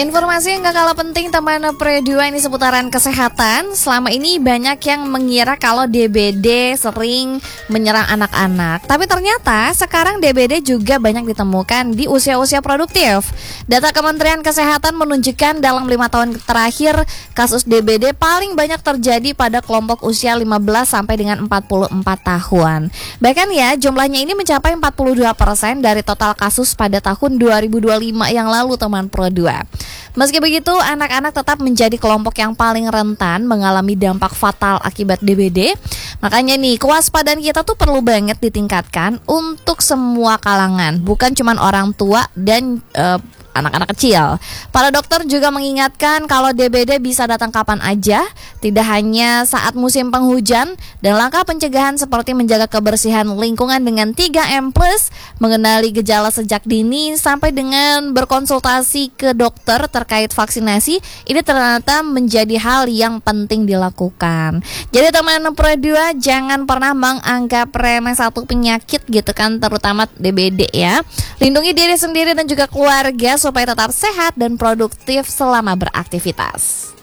Informasi yang gak kalah penting teman Pre 2 ini seputaran kesehatan. Selama ini banyak yang mengira kalau DBD sering menyerang anak-anak. Tapi ternyata sekarang DBD juga banyak ditemukan di usia-usia produktif. Data Kementerian Kesehatan menunjukkan dalam 5 tahun terakhir kasus DBD paling banyak terjadi pada kelompok usia 15 sampai dengan 44 tahun. Bahkan ya jumlahnya ini mencapai 42% dari total kasus pada tahun 2025 yang lalu teman Pro 2. Meski begitu, anak-anak tetap menjadi kelompok yang paling rentan mengalami dampak fatal akibat DBD. Makanya nih, kewaspadaan kita tuh perlu banget ditingkatkan untuk semua kalangan, bukan cuma orang tua dan anak-anak kecil. Para dokter juga mengingatkan kalau DBD bisa datang kapan aja, tidak hanya saat musim penghujan, dan langkah pencegahan seperti menjaga kebersihan lingkungan dengan 3M+, mengenali gejala sejak dini, sampai dengan berkonsultasi ke dokter terkait vaksinasi, ini ternyata menjadi hal yang penting dilakukan. Jadi teman Pro 2, jangan pernah menganggap remeh satu penyakit gitu kan, terutama DBD ya. Lindungi diri sendiri dan juga keluarga supaya tetap sehat dan produktif selama beraktivitas.